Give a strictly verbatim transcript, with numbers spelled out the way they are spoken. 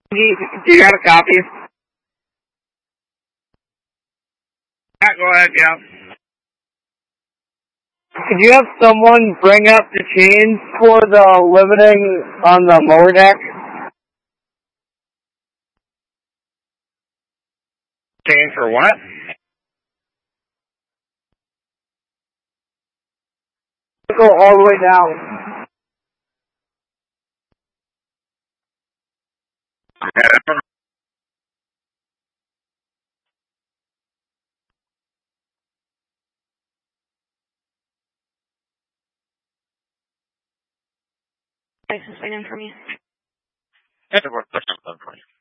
Do you, do you have a copy? Yeah, go ahead, yeah. Could you have someone bring up the chains for the limiting on the mower deck? Chain for what? Go all the way down. License plate in for me. That's what I'm for you.